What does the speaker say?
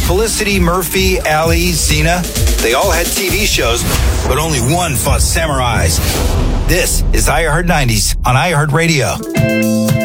Felicity, Murphy, Allie, Xena, they all had TV shows, but only one fought samurais. This is iHeart 90s on iHeartRadio.